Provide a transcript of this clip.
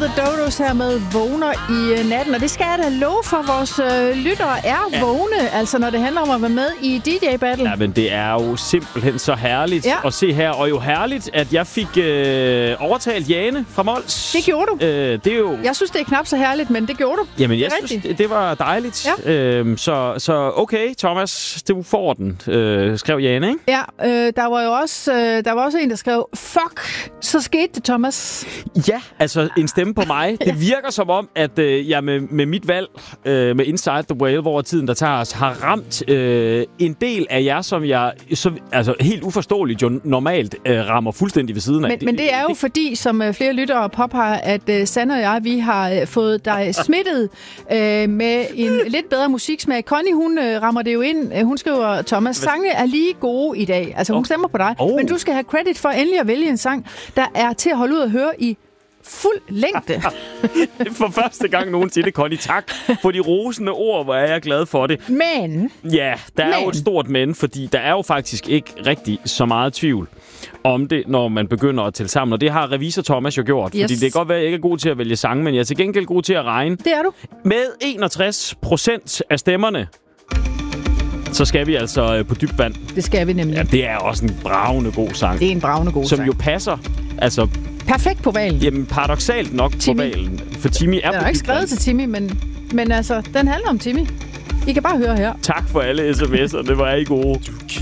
The Dodos her med Vågner i natten. Og det skal jeg da love for, vores lyttere er vågne, altså når det handler om at være med i DJ Battle. Ja, men det er jo simpelthen så herligt at se her. Og jo herligt, at jeg fik overtalt Jane fra Mols. Det gjorde du. Det er jo... Jeg synes, det er knap så herligt, men det gjorde du. Jamen, jeg synes, det var dejligt. Ja. Så okay, Thomas, du får den, skrev Jane, ikke? Ja, der var også en, der skrev, fuck, så skete det, Thomas. Ja, altså en stemme på mig. Det virker som om, at jeg med mit valg med Inside the Whale, hvor tiden der tager os, har ramt en del af jer, som jeg altså helt uforståeligt jo normalt rammer fuldstændig ved siden af. Men det er jo fordi, som flere lyttere påpeger, at Sanne og jeg, vi har fået dig smittet med en lidt bedre musiksmag. Connie, hun rammer det jo ind. Hun skriver, Thomas, sangene er lige gode i dag. Altså, hun stemmer på dig. Men du skal have credit for endelig at vælge en sang, der er til at holde ud og høre i fuld længde. For første gang nogensinde, Connie. Tak for de rosende ord, hvor er jeg glad for det. Men? Ja, der er jo et stort men, fordi der er jo faktisk ikke rigtig så meget tvivl om det, når man begynder at tælle sammen. Og det har revisor Thomas jo gjort. Fordi det kan godt være, at jeg ikke er god til at vælge sange, men jeg er til gengæld god til at regne. Det er du. Med 61% af stemmerne, så skal vi altså på dybt vand. Det skal vi nemlig. Ja, det er også en bravende god sang. Det er en bravende god sang. Som jo passer, altså... perfekt på valen. Jamen, paradoksalt nok Timmy. På valen. For Timmy er den er ikke skrevet til Timmy, men altså, den handler om Timmy. I kan bare høre her. Tak for alle sms'er, det var I gode.